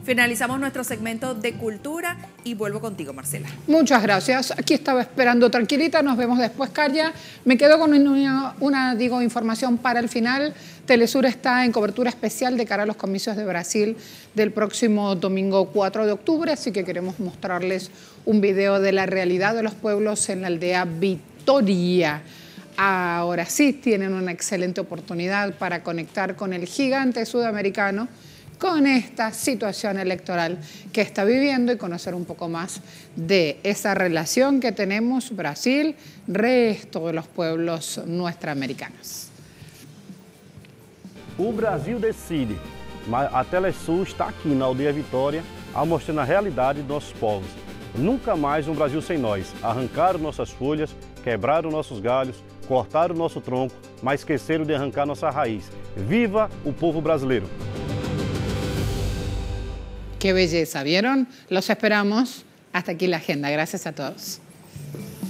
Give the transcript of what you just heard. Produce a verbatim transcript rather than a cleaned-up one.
Finalizamos nuestro segmento de cultura y vuelvo contigo, Marcela. Muchas gracias. Aquí estaba esperando tranquilita. Nos vemos después, Caria. Me quedo con una, una digo, información para el final. Telesur está en cobertura especial de cara a los comicios de Brasil del próximo domingo cuatro de octubre, así que queremos mostrarles un video de la realidad de los pueblos en la aldea Vitória. Ahora sí tienen una excelente oportunidad para conectar con el gigante sudamericano, con esta situación electoral que está viviendo y conocer un poco más de esa relación que tenemos Brasil, resto de los pueblos nuestroamericanos. O Brasil decide, mas a Telesur está aqui na Aldeia Vitória, mostrando a realidade dos nossos povos. Nunca mais um Brasil sem nós. Arrancaram nossas folhas, quebraram nossos galhos, cortaram nosso tronco, mas esqueceram de arrancar nossa raiz. Viva o povo brasileiro! Qué belleza, ¿vieron? Los esperamos. Hasta aquí la agenda. Gracias a todos.